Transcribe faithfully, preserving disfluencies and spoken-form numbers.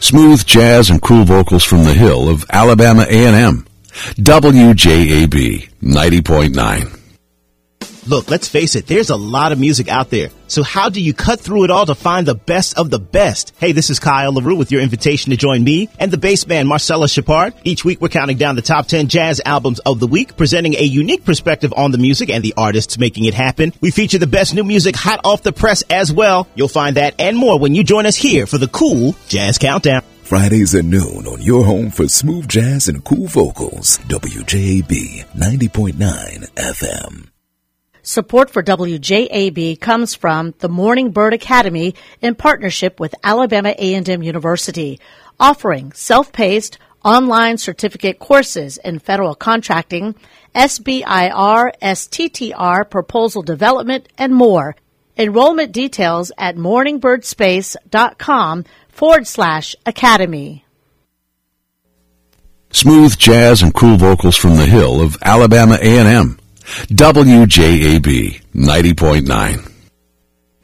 Smooth jazz and cool vocals from the Hill of Alabama A and M. W J A B ninety point nine. Look, let's face it, there's a lot of music out there. So how do you cut through it all to find the best of the best? Hey, this is Kyle LaRue with your invitation to join me and the bass man Marcella Shepard. Each week we're counting down the top ten jazz albums of the week, presenting a unique perspective on the music and the artists making it happen. We feature the best new music hot off the press as well. You'll find that and more when you join us here for the Cool Jazz Countdown. Fridays at noon on your home for smooth jazz and cool vocals. W J A B ninety point nine F M. Support for W J A B comes from the Morning Bird Academy in partnership with Alabama A and M University, offering self-paced online certificate courses in federal contracting, S B I R, S T T R, proposal development, and more. Enrollment details at morningbirdspace.com forward slash academy. Smooth jazz and cool vocals from the Hill of Alabama A and M. W J A B ninety point nine.